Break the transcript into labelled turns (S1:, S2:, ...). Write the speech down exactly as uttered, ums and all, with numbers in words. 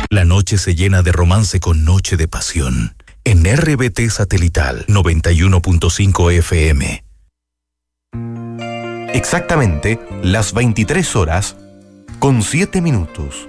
S1: La noche se llena de romance con Noche de Pasión. En R B T Satelital noventa y uno punto cinco F M.
S2: Exactamente las veintitrés horas con siete minutos.